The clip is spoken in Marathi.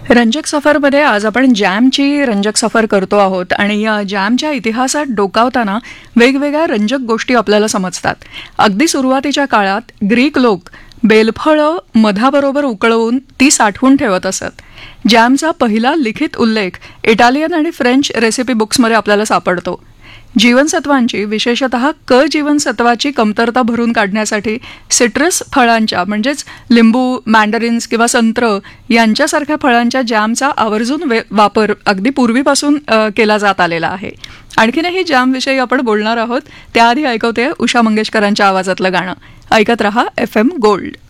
रंजक सफरमध्ये आज आपण जॅमची रंजक सफर करतो आहोत आणि या जॅमच्या इतिहासात डोकावताना वेगवेगळ्या रंजक गोष्टी आपल्याला समजतात. अगदी सुरुवातीच्या काळात ग्रीक लोक बेलफळं मधाबरोबर उकळवून ती साठवून ठेवत असत. जॅमचा पहिला लिखित उल्लेख इटालियन आणि फ्रेंच रेसिपी बुक्समध्ये आपल्याला सापडतो. जीवनसत्वांची विशेषतः क जीवनसत्वाची कमतरता भरून काढण्यासाठी सिट्रस फळांच्या म्हणजेच लिंबू, मँडरिन्स किंवा संत्र यांच्यासारख्या फळांच्या जॅमचा आवर्जून वापर अगदी पूर्वीपासून केला जात आलेला आहे. आणखीनही जॅमविषयी आपण बोलणार आहोत. त्याआधी ऐकवते उषा मंगेशकरांच्या आवाजातलं गाणं. ऐकत रहा FM गोल्ड.